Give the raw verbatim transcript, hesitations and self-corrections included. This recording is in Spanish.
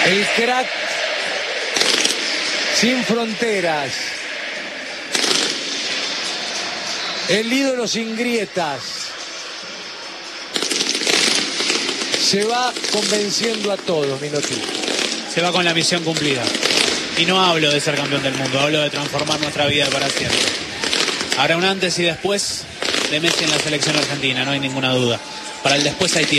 El crack sin fronteras. El ídolo sin grietas. Se va convenciendo a todos, Menotti. Se va con la misión cumplida. Y no hablo de ser campeón del mundo, hablo de transformar nuestra vida para siempre. Habrá un antes y después de Messi en la selección argentina, no hay ninguna duda. Para el después hay tiempo.